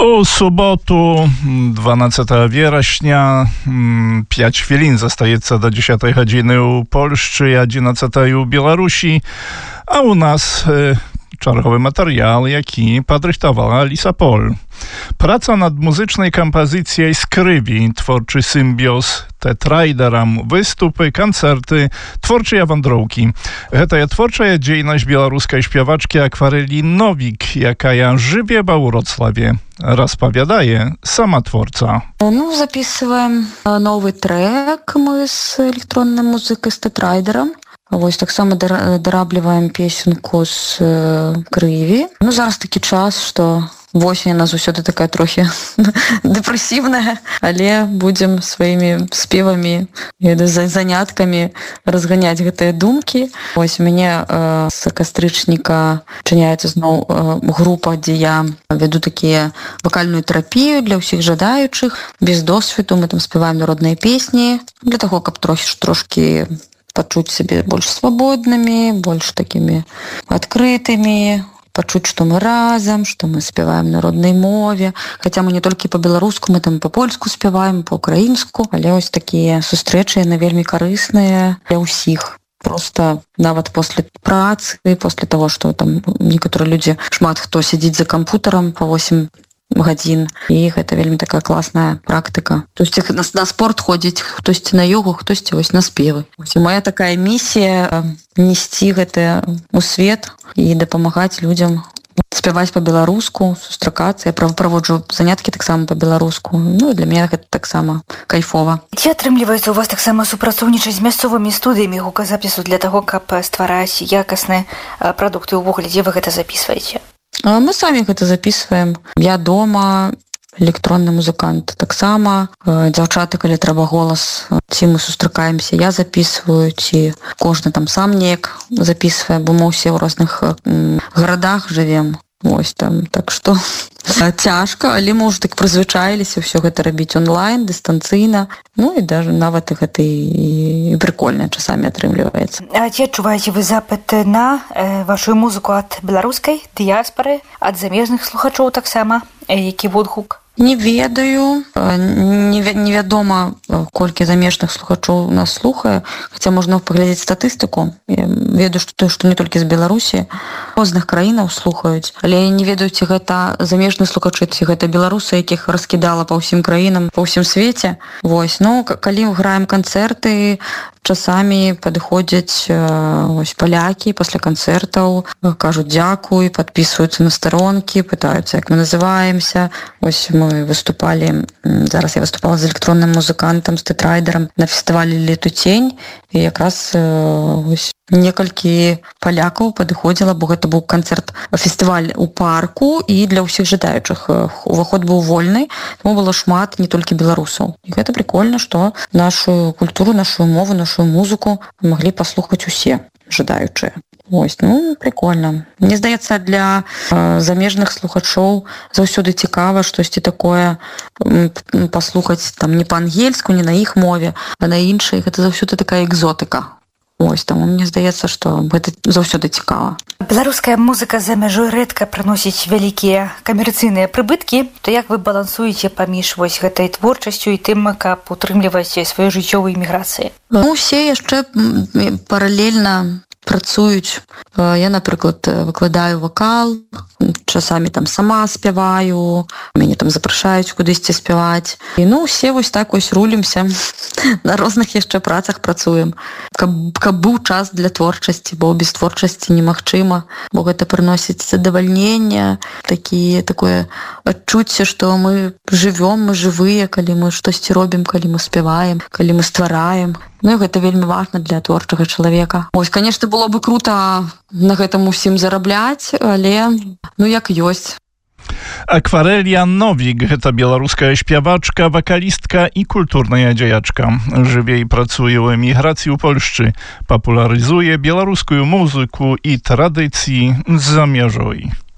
У суботу 12 вересня 5 хвилин застаецца до 10 гадзіны ў Польшчы, 11 у Беларусі, а у нас чарговы матэрыял, які падрыхтавала Аліса Поль. Праца над музычнай кампазіцыяй «Скрыві», творчы сімбіоз тэтрайдерам, выступы, канцэрты, творчыя вандроўкі. Гэтая творчая дзейнасць беларускай śpiewaczki Akwareli Nowik, якая жыве ва Вроцлаве, распавядае сама творца. Записываем новый трек мы с электронной музыкой, с тэтрайдером. Вось таксама дарабліваем песенку з «Крыві». Зараз такі час, што восень у нас заўсёды такая трохі дэпрэсіўная, але будзем сваімі спевамі і заняткамі разганяць гэтыя думкі. Вось у мяне з кастрычніка чыняецца зноў група, дзе я вяду такія вакальную тэрапію для ўсіх жадаючых. Без досведу мы там спяваем народныя песні для таго, каб трошкі пачуць сябе больш свабоднымі, больш такімі адкрытымі, пачуць, што мы разам, што мы спяваем на роднай мове. Хаця мы не толькі па-беларуску, мы там па-польску спяваем, па-украінску, але ось такія сустрэчы, яны вельмі карысныя для ўсіх. Просто нават после працы, после того, што там некаторыя людзі, шмат хто сядзіць за кампутарам па 8 гадзін, і гэта вельмі такая класная практыка. Хтосьці на спорт ходзіць, хтосьці на йогу, хтосьці вось на спевы. Моя такая місія несці гэта ў свет і дапамагаць людзям спяваць па-беларуску, сустракацца. Я праводжу заняткі таксама па-беларуску. І для мяне гэта таксама кайфова. Ці атрымліваецца у вас таксама супрацоўнічаць з мясцовымі студыямі гуказапісу для таго, каб ствараць якасныя прадукты? Увогуле, дзе вы гэта записываеце? Мы самі гэта записываем. Я дома, электронны музыкант таксама. Дзяўчаты, калі трэба голас, ці мы сустракаемся, я записываю, ці кожны там сам неяк записывае, бо мы ўсе ў розных гарадах жывем. Вось там, так што цяжка, але мы ўжо так прызвычаіліся ўсё гэта рабіць онлайн, дыстанцыйна. І даже нават гэта і прыкольна часамі атрымліваецца. А ці адчуваеце вы запыт на вашу музыку ад беларускай дыяспары, ад замежных слухачоў таксама? Які водгук? Не ведаю. Невядома, колькі замежных слухачоў нас слухае, хаця можна паглядзець статыстыку. Я ведаю, што не толькі з Беларусі, розных краінаў слухаюць, але я не ведаю, ці гэта замежныя слухачы, ці гэта беларусы, якіх раскідала па ўсім краінам, па ўсім свеце. Вось, калі граем канцэрты, часамі падыходзяць палякі пасля канцэртаў, кажуць дзякуй, падпісваюцца на старонкі, пытаюцца, як мы называемся. Вось мы выступалі, зараз я выступала з электронным музыкантам, з тэтрайдерам на фестывалі «Летутень», і якраз некалькі палякаў падыходзіла, бо гэта быў канцэрт, фестываль у парку, і для ўсіх жадаючых уваход быў вольны, таму было шмат не толькі беларусаў. І гэта прикольна, што нашу культуру, нашу мову, нашу музыку маглі паслухаць усе жадаючыя. Ось, прикольна. Мне здаецца, для замежных слухачоў заўсёды цікава штосьці такое паслухаць там не па-ангельску, не на іх мове, а на іншай. Гэта заўсёды такая экзотыка. Ось, таму мне здаецца, што гэта заўсёды цікава. Беларуская музыка за мяжой рэдка прыносіць вялікія камерцыйныя прыбыткі. То як вы балансуеце паміж вось гэтай творчасцю і тым, каб утрымліваць свае жыццёвыя міграцыі? Усе яшчэ паралельна працуюць. Я, напрыклад, выкладаю вакал, часамі там сама спяваю, мяне там запрашаюць кудысьці спяваць. І усе вось так вось рулімся, на розных яшчэ працах працуем. Каб быў час для творчасці, бо без творчасці немагчыма, бо гэта прыносіць задавальненне, такое адчуцце, што мы жывём, мы жывыя, калі мы штосьці робім, калі мы спяваем, калі мы ствараем. І гэта вельмі важна для творчага чалавека. Ось, конечно, было бы круто на гэтым усім зарабляць, але як ёсць. Akwarelia Nowik, гэта беларуская śpiewaczka, wokalistka i kulturna dziejaczka. Żywie i pracuje u emigracji u Polszczy. Popularyzuje białoruską muzykę i tradycji z zamierzoj.